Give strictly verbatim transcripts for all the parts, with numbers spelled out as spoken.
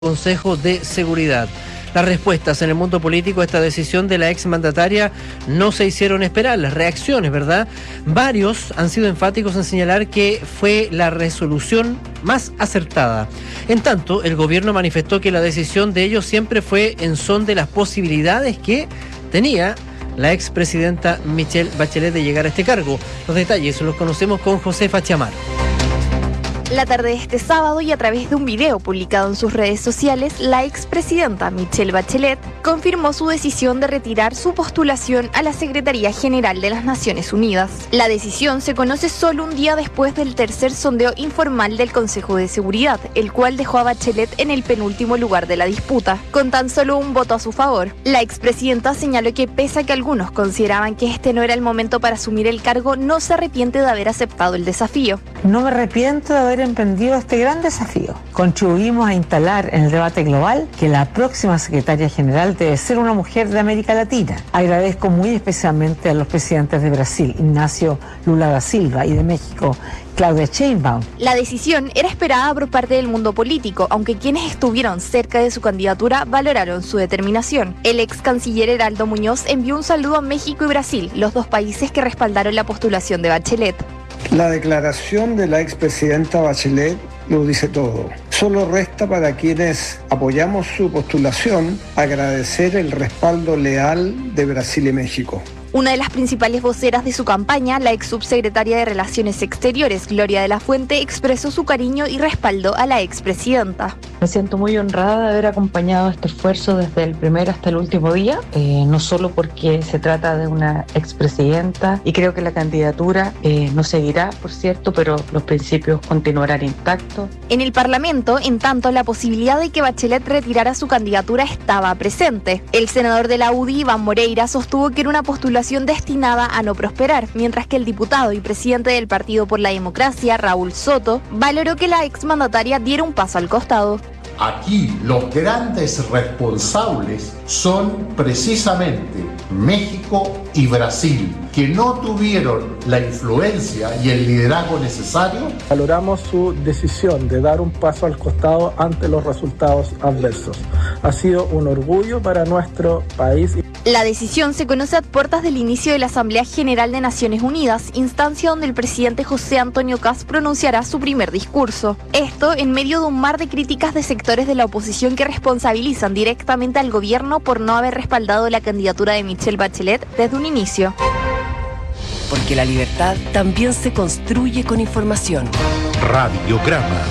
Consejo de Seguridad. Las respuestas en el mundo político a esta decisión de la exmandataria no se hicieron esperar, las reacciones, ¿verdad? Varios han sido enfáticos en señalar que fue la resolución más acertada. En tanto, el gobierno manifestó que la decisión de ellos siempre fue en son de las posibilidades que tenía la expresidenta Michelle Bachelet de llegar a este cargo. Los detalles los conocemos con Josefa Chamar. La tarde de este sábado y a través de un video publicado en sus redes sociales, la expresidenta Michelle Bachelet confirmó su decisión de retirar su postulación a la Secretaría General de las Naciones Unidas. La decisión se conoce solo un día después del tercer sondeo informal del Consejo de Seguridad, el cual dejó a Bachelet en el penúltimo lugar de la disputa, con tan solo un voto a su favor. La expresidenta señaló que pese a que algunos consideraban que este no era el momento para asumir el cargo, no se arrepiente de haber aceptado el desafío. No me arrepiento de haber emprendido este gran desafío. Contribuimos a instalar en el debate global que la próxima secretaria general debe ser una mujer de América Latina. Agradezco muy especialmente a los presidentes de Brasil, Ignacio Lula da Silva, y de México, Claudia Sheinbaum. La decisión era esperada por parte del mundo político, aunque quienes estuvieron cerca de su candidatura valoraron su determinación. El ex canciller Heraldo Muñoz envió un saludo a México y Brasil, los dos países que respaldaron la postulación de Bachelet. La declaración de la expresidenta Bachelet lo dice todo. Solo resta para quienes apoyamos su postulación agradecer el respaldo leal de Brasil y México. Una de las principales voceras de su campaña, la ex subsecretaria de Relaciones Exteriores, Gloria de la Fuente, expresó su cariño y respaldo a la expresidenta. Me siento muy honrada de haber acompañado este esfuerzo desde el primer hasta el último día, eh, no solo porque se trata de una expresidenta y creo que la candidatura eh, no seguirá, por cierto, pero los principios continuarán intactos. En el Parlamento, en tanto, la posibilidad de que Bachelet retirara su candidatura estaba presente. El senador de la U D I, Iván Moreira, sostuvo que era una postulación destinada a no prosperar, mientras que el diputado y presidente del Partido por la Democracia, Raúl Soto, valoró que la exmandataria diera un paso al costado. Aquí los grandes responsables son precisamente México y Brasil, que no tuvieron la influencia y el liderazgo necesario. Valoramos su decisión de dar un paso al costado ante los resultados adversos. Ha sido un orgullo para nuestro país. La decisión se conoce a puertas del inicio de la Asamblea General de Naciones Unidas, instancia donde el presidente José Antonio Kast pronunciará su primer discurso. Esto en medio de un mar de críticas de sectores de la oposición que responsabilizan directamente al gobierno por no haber respaldado la candidatura de Michelle Bachelet desde un inicio. Porque la libertad también se construye con información. Radiograma.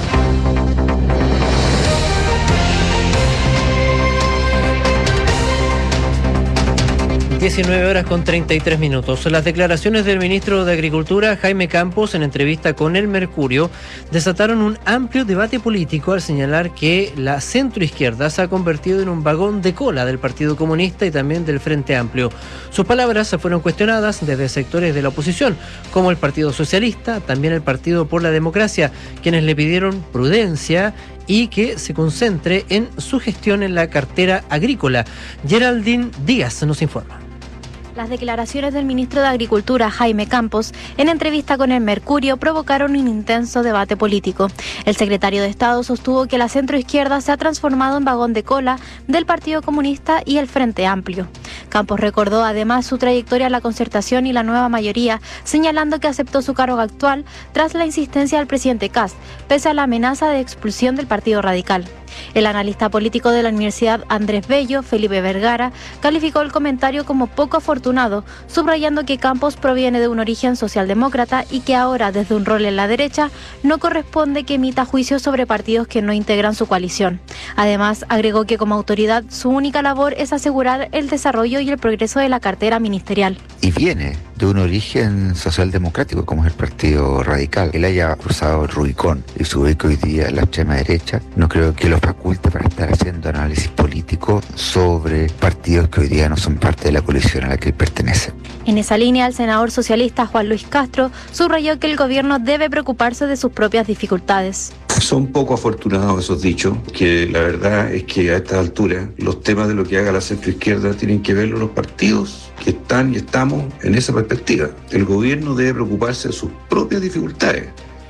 diecinueve horas con treinta y tres minutos. Las declaraciones del ministro de Agricultura, Jaime Campos, en entrevista con El Mercurio, desataron un amplio debate político al señalar que la centroizquierda se ha convertido en un vagón de cola del Partido Comunista y también del Frente Amplio. Sus palabras fueron cuestionadas desde sectores de la oposición, como el Partido Socialista, también el Partido por la Democracia, quienes le pidieron prudencia y que se concentre en su gestión en la cartera agrícola. Geraldine Díaz nos informa. Las declaraciones del ministro de Agricultura, Jaime Campos, en entrevista con El Mercurio, provocaron un intenso debate político. El secretario de Estado sostuvo que la centroizquierda se ha transformado en vagón de cola del Partido Comunista y el Frente Amplio. Campos recordó además su trayectoria en la concertación y la nueva mayoría, señalando que aceptó su cargo actual tras la insistencia del presidente Kast, pese a la amenaza de expulsión del Partido Radical. El analista político de la Universidad Andrés Bello, Felipe Vergara, calificó el comentario como poco afortunado, subrayando que Campos proviene de un origen socialdemócrata y que ahora, desde un rol en la derecha, no corresponde que emita juicios sobre partidos que no integran su coalición. Además, agregó que como autoridad su única labor es asegurar el desarrollo y el progreso de la cartera ministerial. Y viene de un origen socialdemocrático como es el Partido Radical. Él haya cruzado el Rubicón y se ubica hoy día en la extrema derecha, no creo que lo faculte para estar haciendo análisis político sobre partidos que hoy día no son parte de la coalición a la que él pertenece. En esa línea, el senador socialista Juan Luis Castro subrayó que el gobierno debe preocuparse de sus propias dificultades. Son poco afortunados esos dichos, que la verdad es que a estas alturas los temas de lo que haga la centroizquierda tienen que verlo los partidos que están y estamos en esa perspectiva. El gobierno debe preocuparse de sus propias dificultades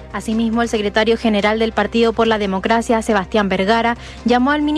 Asimismo, el secretario general del Partido por la Democracia, Sebastián Vergara, llamó al ministro